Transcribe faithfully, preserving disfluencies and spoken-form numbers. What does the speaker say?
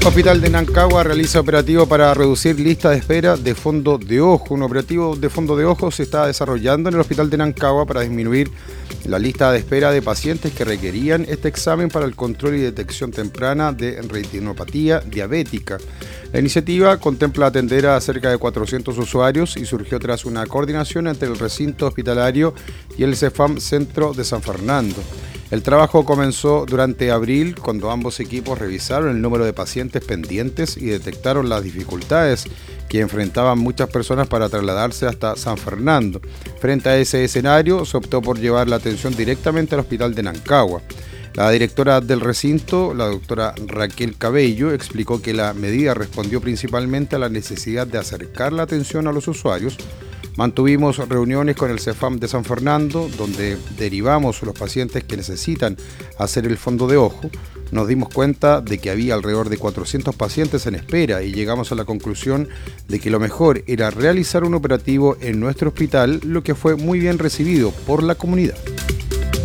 Hospital de Nancagua realiza operativo para reducir lista de espera de fondo de ojo. Un operativo de fondo de ojo se está desarrollando en el Hospital de Nancagua para disminuir la lista de espera de pacientes que requerían este examen para el control y detección temprana de retinopatía diabética. La iniciativa contempla atender a cerca de cuatrocientos usuarios y surgió tras una coordinación entre el recinto hospitalario y el CEFAM Centro de San Fernando. El trabajo comenzó durante abril, cuando ambos equipos revisaron el número de pacientes pendientes y detectaron las dificultades que enfrentaban muchas personas para trasladarse hasta San Fernando. Frente a ese escenario, se optó por llevar la atención directamente al Hospital de Nancagua. La directora del recinto, la doctora Raquel Cabello, explicó que la medida respondió principalmente a la necesidad de acercar la atención a los usuarios. Mantuvimos reuniones con el CEFAM de San Fernando, donde derivamos los pacientes que necesitan hacer el fondo de ojo. Nos dimos cuenta de que había alrededor de cuatrocientos pacientes en espera y llegamos a la conclusión de que lo mejor era realizar un operativo en nuestro hospital, lo que fue muy bien recibido por la comunidad.